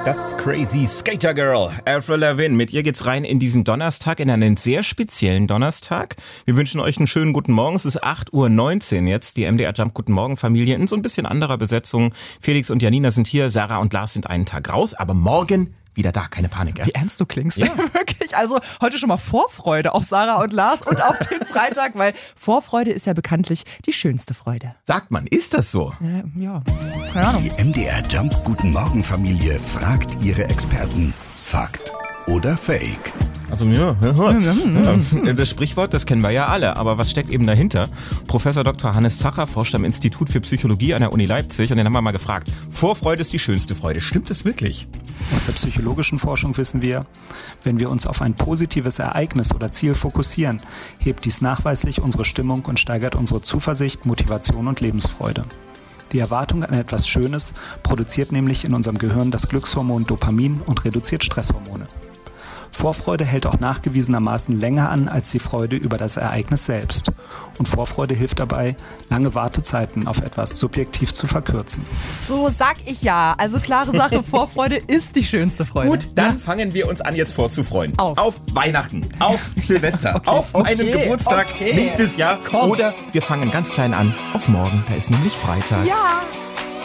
Das ist Crazy Skater Girl, Avril Lavigne. Mit ihr geht's rein in diesen Donnerstag, in einen sehr speziellen Donnerstag. Wir wünschen euch einen schönen guten Morgen. Es ist 8:19 Uhr jetzt. Die MDR Jump Guten Morgen Familie in so ein bisschen anderer Besetzung. Felix und Janina sind hier, Sarah und Lars sind einen Tag raus, aber morgen wieder da, keine Panik. Ja? Wie ernst du klingst. Ja. Wirklich, also heute schon mal Vorfreude auf Sarah und Lars und auf den Freitag, weil Vorfreude ist ja bekanntlich die schönste Freude. Sagt man, ist das so? Ja, keine Ahnung. Die MDR Jump Guten Morgen Familie fragt ihre Experten. Fakt oder Fake? Also ja, das Sprichwort, das kennen wir ja alle, aber was steckt eben dahinter? Professor Dr. Hannes Zacher forscht am Institut für Psychologie an der Uni Leipzig und den haben wir mal gefragt, Vorfreude ist die schönste Freude. Stimmt das wirklich? Aus der psychologischen Forschung wissen wir, wenn wir uns auf ein positives Ereignis oder Ziel fokussieren, hebt dies nachweislich unsere Stimmung und steigert unsere Zuversicht, Motivation und Lebensfreude. Die Erwartung an etwas Schönes produziert nämlich in unserem Gehirn das Glückshormon Dopamin und reduziert Stresshormone. Vorfreude hält auch nachgewiesenermaßen länger an als die Freude über das Ereignis selbst. Und Vorfreude hilft dabei, lange Wartezeiten auf etwas subjektiv zu verkürzen. So sag ich ja. Also klare Sache, Vorfreude ist die schönste Freude. Gut, dann fangen wir uns an, jetzt vorzufreuen. Auf Weihnachten, auf Silvester, auf meinen Geburtstag nächstes Jahr. Komm. Oder wir fangen ganz klein an, auf morgen, da ist nämlich Freitag. Ja.